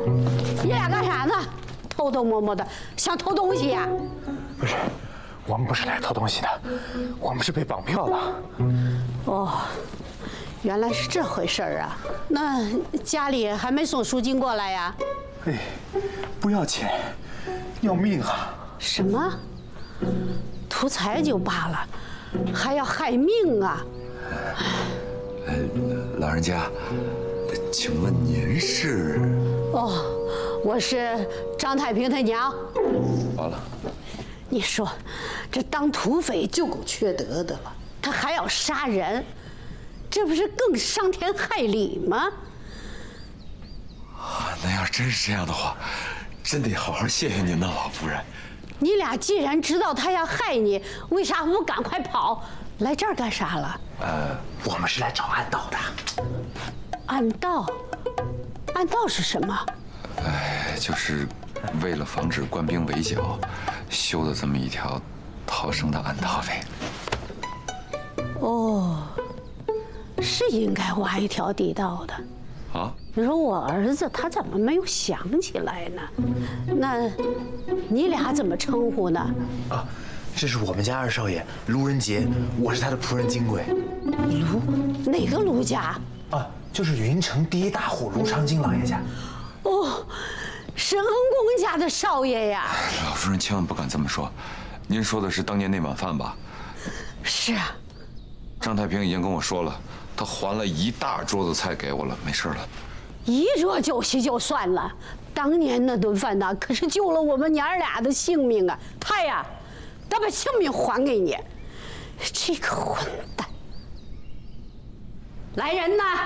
你俩干啥呢？偷偷摸摸的，想偷东西呀？ 不是，我们不是来偷东西的，我们是被绑票了。 哦，原来是这回事儿啊！那家里还没送赎金过来呀？ 哎，不要钱，要命啊！ 什么？图财就罢了，还要害命啊！ 老人家，请问您是？ 哦，我是张太平他娘。 完了， 你说，这当土匪就够缺德的了，他还要杀人，这不是更伤天害理吗？ 那要真是这样的话，真得好好谢谢您的老夫人。 你俩既然知道他要害你，为啥不赶快跑？来这儿干啥了？ 我们是来找暗道的。 暗道？暗道是什么？ 就是为了防止官兵围剿，修的这么一条逃生的暗道呗。 哦，是应该挖一条地道的。 啊？ 你说我儿子他怎么没有想起来呢？那你俩怎么称呼呢？ 啊，这是我们家二少爷卢仁杰，我是他的仆人金贵。 哪个卢家？ 啊，就是云城第一大户卢长金老爷家。 哦，是恩公家的少爷呀。 老夫人千万不敢这么说，您说的是当年那碗饭吧？ 是啊。 张太平已经跟我说了，他还了一大桌子菜给我了，没事了。 一桌酒席就算了，当年那顿饭呢，可是救了我们娘儿俩的性命啊！他呀，他把性命还给你，这个混蛋！来人呐！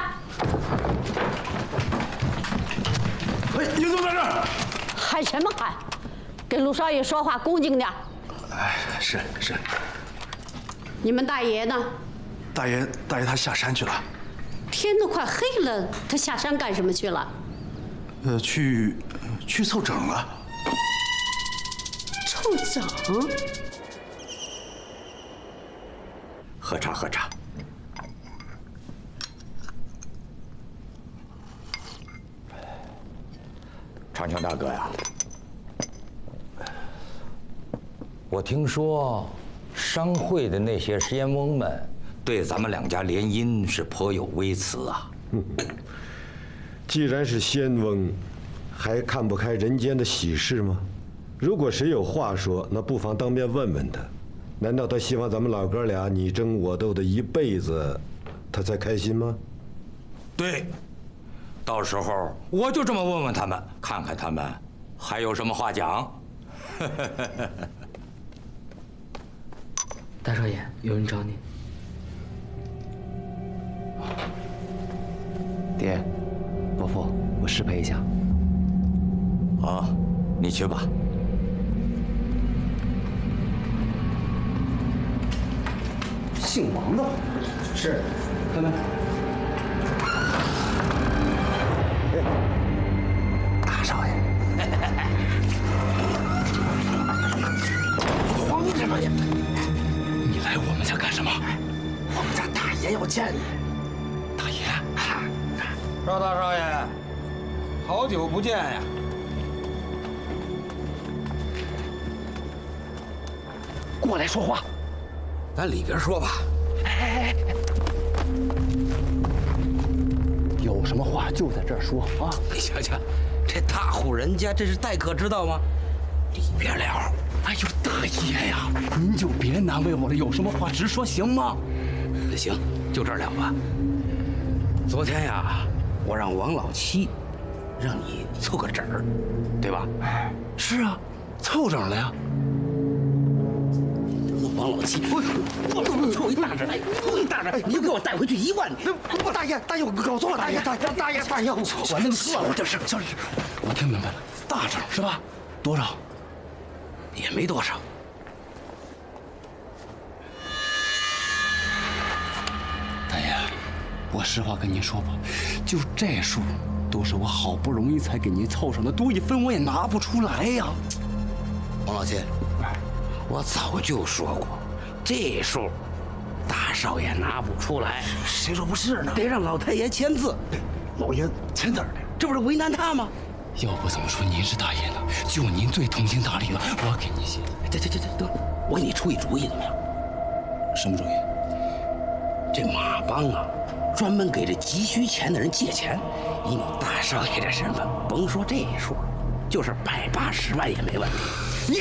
哎，你怎么在这儿？ 喊什么喊？跟陆少爷说话恭敬点。 哎，是。 你们大爷呢？ 大爷他下山去了。 天都快黑了，他下山干什么去了？ 去凑整了。 凑整？ 喝茶喝茶。长枪大哥呀，我听说商会的那些仙翁们对咱们两家联姻是颇有微词啊。 既然是仙翁，还看不开人间的喜事吗？如果谁有话说，那不妨当面问问他。难道他希望咱们老哥俩你争我斗的一辈子，他才开心吗？ 对，到时候我就这么问问他们，看看他们还有什么话讲。 大少爷，有人找你。 爹，伯父，我失陪一下。 啊，你去吧。 姓王的，是，开门。大少爷，慌什么呀？ 你来我们家干什么？ 我们家大爷要见你。 大爷， 赵大少爷，好久不见呀！ 过来说话。 咱里边说吧。 有什么话就在这儿说啊！ 你瞧瞧，这大户人家，这是待客之道吗？里边聊。 哎呦，大爷呀，您就别难为我了，有什么话直说行吗？ 那行，就这儿聊吧。昨天呀，我让王老七，让你凑个整儿，对吧？ 是啊，凑整了呀。 王老七，我凑一大整，凑一大整，你就给我带回去1万。 大爷，我搞错了，大爷， 我那个算了，就是， 我听明白了，大整是吧？多少？ 也没多少。 大爷，我实话跟您说吧，就这数，都是我好不容易才给您凑上的，多一分我也拿不出来呀。 王老七，我早就说过，这数大少爷拿不出来。 谁说不是呢？ 得让老太爷签字。 老爷签字儿的， 这不是为难他吗？ 要不怎么说您是大爷呢？就您最通情达理了，我给您写。 这得，我给你出一主意怎么样？ 什么主意？ 这马帮啊，专门给这急需钱的人借钱。以你大少爷这身份，甭说这数，就是180万也没问题。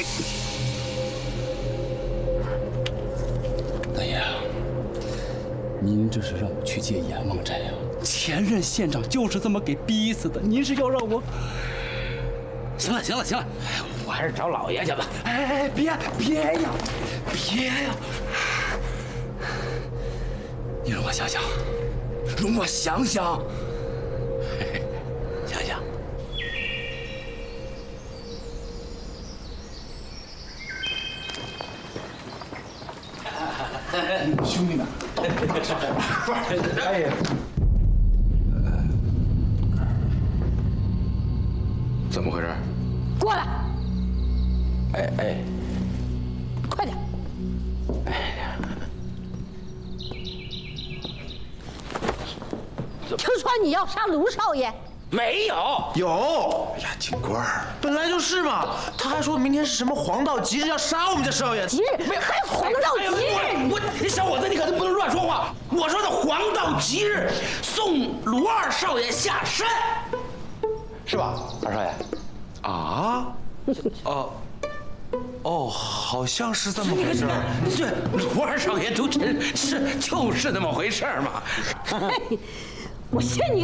大爷，您这是让我去借阎王债呀？前任县长就是这么给逼死的，您是要让我？ 行了，我还是找老爷去吧。 哎，别呀！你容我想想，容我想想。 想想， 兄弟们， 哎呀， 怎么回事？ 过来， 哎， 快点！听说你要杀卢少爷？ 没有。 有， 哎呀，警官儿， 本来就是嘛。他还说明天是什么黄道吉日，要杀我们家少爷。 吉日还黄道吉日？ 你小伙子，你可不能乱说话。我说的黄道吉日，送卢二少爷下山， 是吧，二少爷？ 啊？哦，好像是这么回事儿。 这卢二少爷就是那么回事嘛。 我信你。